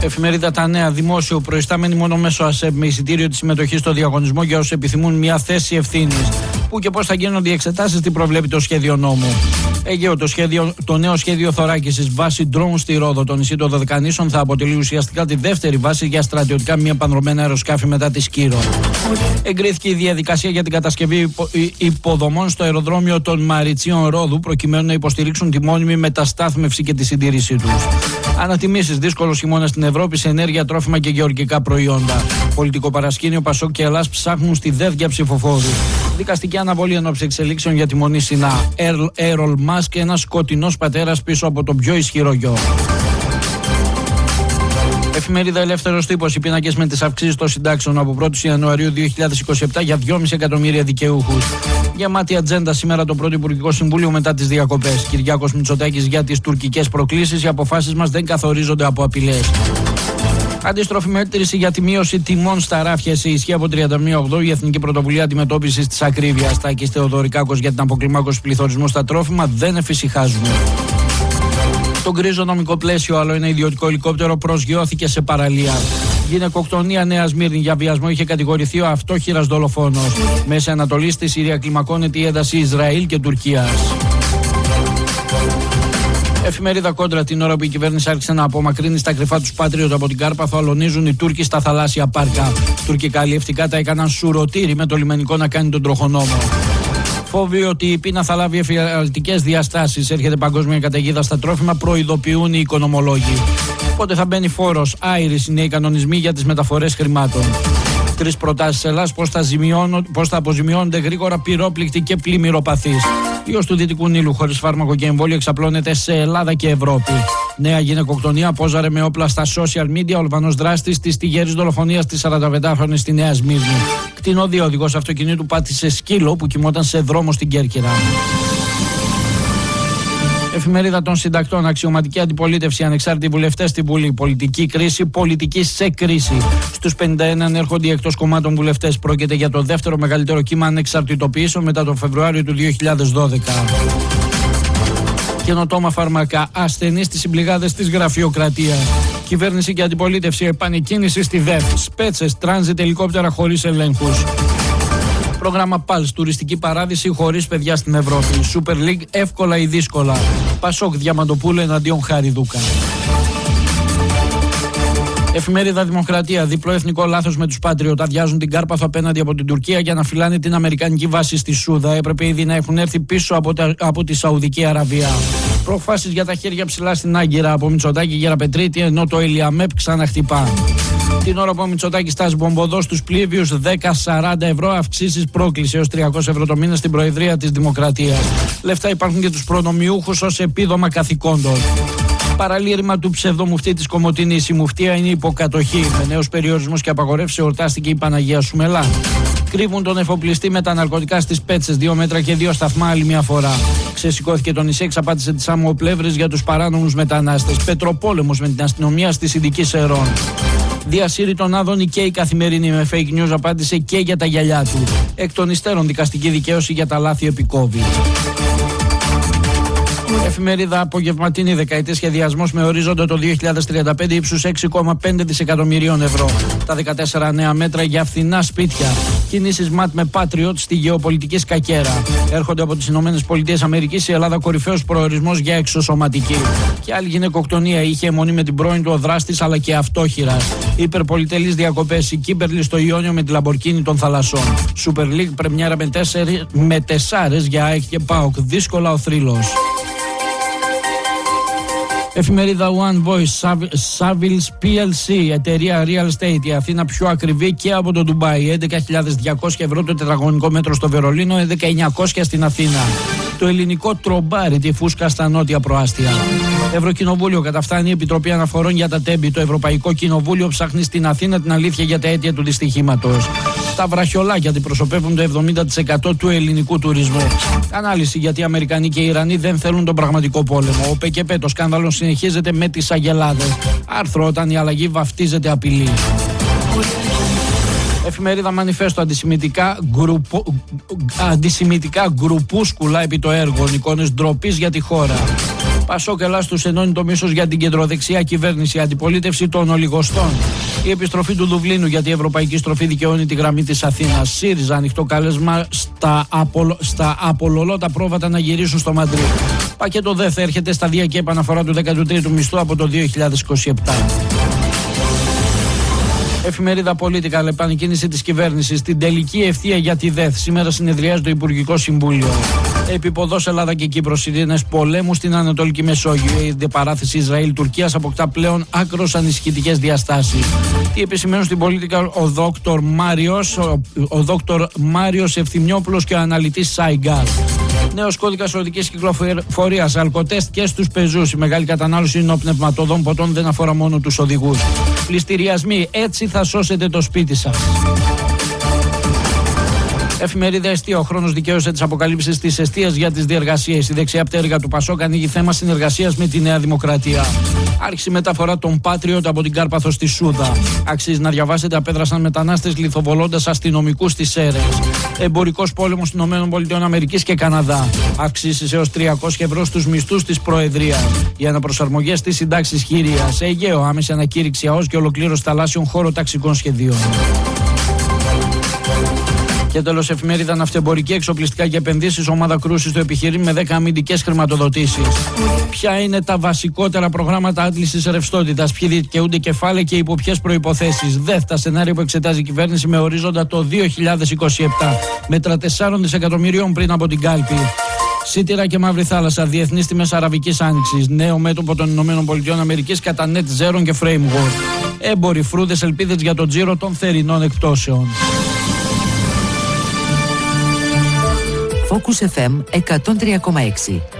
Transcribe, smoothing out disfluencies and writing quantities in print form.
Εφημερίδα Τα Νέα, δημόσιο, προϊστάμενοι μόνο μέσω ΑΣΕΠ με εισιτήριο τη συμμετοχή στο διαγωνισμό για όσους επιθυμούν μια θέση ευθύνης. Πού και πώς θα γίνονται οι εξετάσεις, τι προβλέπει το σχέδιο νόμου. Αιγαίο, το νέο σχέδιο θωράκισης βάση drone στη Ρόδο, το νησί των Δωδεκανήσων, θα αποτελεί ουσιαστικά τη δεύτερη βάση για στρατιωτικά μη επανδρομένα αεροσκάφη μετά τη Σκύρο. Εγκρίθηκε η διαδικασία για την κατασκευή υποδομών στο αεροδρόμιο των Μαριτσίων Ρόδου, προκειμένου να υποστηρίξουν τη μόνιμη μεταστάθμευση και τη συντήρησή τους. Ανατιμήσεις, δύσκολος χειμώνας στην Ευρώπη σε ενέργεια, τρόφιμα και γεωργικά προϊόντα. Πολιτικό παρασκήνιο, Πασόκ και Ελλάς ψάχνουν στη ΔΕΔ για ψηφοφόρους. Δικαστική αναβολή εν ώψη εξελίξεων για τη Μονή Σινά. Έρολ Μάσκ, ένας σκοτεινός πατέρας πίσω από τον πιο ισχυρό γιο. Εφημερίδα Ελεύθερος Τύπος, οι πίνακες με τις αυξήσεις των συντάξεων από 1η Ιανουαρίου 2027 για 2,5 εκατομμύρια δικαιούχους. Γεμάτη ατζέντα σήμερα το πρώτο Υπουργικό Συμβούλιο μετά τις διακοπές. Κυριάκος Μητσοτάκης για τις τουρκικές προκλήσεις. Οι αποφάσεις μας δεν καθορίζονται από απειλές. Αντίστροφη μέτρηση για τη μείωση τιμών στα ράφια σε ισχύ από 31/8. Η Εθνική Πρωτοβουλία Αντιμετώπισης της Ακρίβειας. Τάκης Θεοδωρικάκος για την αποκλιμάκωση πληθωρισμού στα τρόφιμα δεν εφησυχάζουν. Το γκρίζο νομικό πλαίσιο, άλλο ένα ιδιωτικό ελικόπτερο προσγειώθηκε σε παραλία. Γυναικοκτονία Νέα Σμύρνη, για βιασμό είχε κατηγορηθεί ο αυτόχειρας δολοφόνος. Μέση Ανατολή, στη Συρία κλιμακώνεται η ένταση Ισραήλ και Τουρκίας. Εφημερίδα Κόντρα, την ώρα που η κυβέρνηση άρχισε να απομακρύνει στα κρυφά τους Patriot από την Κάρπαθο, αλωνίζουν οι Τούρκοι στα θαλάσσια πάρκα. Τουρκικά αλλιευτικά τα έκαναν σουρωτήρι με το λιμενικό να κάνει τον τροχονόμο. Φόβοι ότι η πείνα θα λάβει εφιαλτικές διαστάσεις. Έρχεται παγκόσμια καταιγίδα στα τρόφιμα, προειδοποιούν οι οικονομολόγοι. Πότε θα μπαίνει φόρος, άειρης είναι οι κανονισμοί για τις μεταφορές χρημάτων. 3 προτάσεις Ελλάς, πώς θα αποζημιώνονται γρήγορα πυρόπληκτοι και πλημμυροπαθείς. Ιός του Δυτικού Νείλου χωρίς φάρμακο και εμβόλιο εξαπλώνεται σε Ελλάδα και Ευρώπη. Νέα γυναικοκτονία, πόζαρε με όπλα στα social media ο Αλβανός δράστης της τυγερής δολοφονίας της 45χρονης στη Νέα Σμύρνη. Κτηνόδη, οδηγός αυτοκινήτου πάτησε σκύλο που κοιμόταν σε δρόμο στην Κέρκυρα. Εφημερίδα των Συντακτών, αξιωματική αντιπολίτευση, ανεξάρτητοι βουλευτές στη Βουλή. Πολιτική κρίση, πολιτική σε κρίση. Στους 51 ανέρχονται οι εκτός κομμάτων βουλευτές. Πρόκειται για το δεύτερο μεγαλύτερο κύμα ανεξαρτητοποιήσεων μετά τον Φεβρουάριο του 2012. Καινοτόμα φάρμακα, ασθενείς στις συμπληγάδες της γραφειοκρατίας. Κυβέρνηση και αντιπολίτευση, επανεκκίνηση στη ΔΕΦ. Σπέτσες, τράνζιτ, ελικόπτερα χωρίς ελέγχους. Πρόγραμμα ΠΑΛΣ, τουριστική παράδειση χωρίς παιδιά στην Ευρώπη. Super League, εύκολα ή δύσκολα. Πασόκ, Διαμαντοπούλου εναντίον Χαριδούκα. Εφημερίδα Δημοκρατία, διπλό εθνικό λάθος με τους Patriot. Αδειάζουν την Κάρπαθο απέναντι από την Τουρκία για να φυλάνε την αμερικανική βάση στη Σούδα. Έπρεπε ήδη να έχουν έρθει πίσω από τη Σαουδική Αραβία. Προφάσεις για τα χέρια ψηλά στην Άγκυρα από Μητσοτάκη Γεραπετρίτη, ενώ το Ελιαμέπ ξαναχτυπά. Την ώρα που ο Μητσοτάκης στάζει μπομποδό στους πλήβιους, 10-40 ευρώ αυξήσεις, πρόκληση έως 300 ευρώ το μήνα στην Προεδρία της Δημοκρατίας. Λεφτά υπάρχουν και τους προνομιούχους ως επίδομα καθηκόντων. Παραλήρημα του ψευδομουφτή της Κομοτηνής. Η μουφτία είναι υποκατοχή. Με νέους περιορισμούς και απαγορεύσεις εορτάστηκε η Παναγία Σουμελά. Κρύβουν τον εφοπλιστή με τα ναρκωτικά στις Πέτσες. 2 μέτρα και 2 σταθμά άλλη μια φορά. Ξεσηκώθηκε το νησί, εξαπάτησε τις αμμοπλεύρες για τους παράνομους μετανάστες. Πετροπόλεμος με την αστυνομία στη Συνδική Σερών. Διασύρει τον Άδωνη και η Καθημερινή με fake news, απάντησε και για τα γυαλιά του. Εκ των υστέρων δικαστική δικαίωση για τα λάθη επικόβη. Εφημερίδα Απογευματινή, δεκαετή σχεδιασμός με ορίζοντα το 2035 ύψους 6,5 δισεκατομμυρίων ευρώ. Τα 14 νέα μέτρα για φθηνά σπίτια. Κινήσεις ΜΑΤ με Patriot στη γεωπολιτική σκακέρα. Έρχονται από τις ΗΠΑ, η Ελλάδα κορυφαίος προορισμός για εξωσωματική. Και άλλη γυναικοκτονία, είχε αιμονή με την πρώην του ο δράστης αλλά και αυτόχειρας. Υπερπολιτελείς διακοπές, η Κίμπερλι στο Ιόνιο με τη Λαμπορκίνη των θαλασσών. Super League, πρεμιέρα με 4 για ΑΕΚ και ΠΑΟΚ. Δύσκολα ο θρύλος. Εφημερίδα One Voice, Savills PLC, εταιρεία Real Estate, η Αθήνα πιο ακριβή και από το Ντουμπάι. 11.200 ευρώ το τετραγωνικό μέτρο στο Βερολίνο, 11.900 στην Αθήνα. Το ελληνικό τρομπάρι τη φούσκα στα νότια προάστια. Ευρωκοινοβούλιο, καταφτάνει η Επιτροπή Αναφορών για τα Τέμπη. Το Ευρωπαϊκό Κοινοβούλιο ψάχνει στην Αθήνα την αλήθεια για τα αίτια του δυστυχήματος. Τα βραχιολάκια αντιπροσωπεύουν το 70% του ελληνικού τουρισμού. Ανάλυση γιατί οι Αμερικανοί και οι Ιρανοί δεν θέλουν τον πραγματικό πόλεμο. Ο ΠΚΠ, το σκάνδαλο συνεχίζεται με τις αγελάδες. Άρθρο όταν η αλλαγή βαφτίζεται απειλή. Εφημερίδα Μανιφέστο, αντισημιτικά γκρουπούσκουλα επί το έργο. Εικόνες ντροπής για τη χώρα. Πασόκ Ελλάς τους ενώνει το μίσος για την κεντροδεξιά κυβέρνηση, αντιπολίτευση των ολιγοστών. Η επιστροφή του Δουβλίνου γιατί η ευρωπαϊκή στροφή δικαιώνει τη γραμμή της Αθήνας. ΣΥΡΙΖΑ ανοιχτό κάλεσμα στα απολολότα πρόβατα να γυρίσουν στο Μαντρί. Πακέτο ΔΕΘ έρχεται σταδιακή επαναφορά του 13ου μισθού από το 2027. Εφημερίδα Πολίτικα, επανεκκίνηση της κυβέρνησης στην τελική ευθεία για τη ΔΕΘ. Σήμερα συνεδριάζει το Υπουργικό Συμβούλιο. Επιποδός Ελλάδα και Κύπρος, ειρήνες πολέμου στην Ανατολική Μεσόγειο. Η αντιπαράθεση Ισραήλ-Τουρκίας αποκτά πλέον άκρως ανησυχητικές διαστάσεις. Τι επισημαίνουν στην Πολίτικα ο δόκτωρ Μάριος Ευθυμιόπουλος και ο αναλυτής Σάιγκάρ. Νέος κώδικας οδικής κυκλοφορίας, αλκοτέστ και στους πεζούς. Η μεγάλη κατανάλωση υνοπνευματοδών ποτών δεν αφορά μόνο τους οδηγούς. Πληστηριασμοί, έτσι θα σώσετε το σπίτι σας. Εφημερίδα Εστία. Ο χρόνος δικαίωσε τις αποκαλύψεις της εστίας για τις διεργασίες. Η δεξιά πτέρυγα του Πασόκ ανοίγει θέμα συνεργασίας με τη Νέα Δημοκρατία. Άρχισε μεταφορά των Patriot από την Κάρπαθο στη Σούδα. Αξίζει να διαβάσετε, απέδρασαν μετανάστες λιθοβολώντας αστυνομικούς στις Σέρρες. Εμπορικός πόλεμος των ΗΠΑ και Καναδά. Αυξήσεις έως 300 ευρώ στους μισθούς της Προεδρίας. Οι αναπροσαρμογές στις συντάξεις χείριας. Αιγαίο, άμεση ανακήρυξη ΑΟΣ και ολοκλήρωση θαλάσσιων χωροταξικών σχεδίων. Και τέλος, εφημερίδα Ναυτεμπορική, εξοπλιστικά και επενδύσεις. Ομάδα κρούσης στο επιχειρήν με 10 αμυντικές χρηματοδοτήσεις. Ποια είναι τα βασικότερα προγράμματα άντλησης ρευστότητας, ποιοι δικαιούνται κεφάλαια και υπό ποιες προϋποθέσεις. Δεύτερα σενάρια που εξετάζει η κυβέρνηση με ορίζοντα το 2027. Μέτρα 4 δισεκατομμυρίων πριν από την κάλπη. Σίτιρα και Μαύρη Θάλασσα, διεθνείς τιμές Αραβικής Άνοιξης. Νέο μέτωπο των ΗΠΑ κατά net zero και framework. Έμποροι φρούδες, ελπίδες για τον τζίρο των θερινών εκπτώσεων. Focus FM 103,6.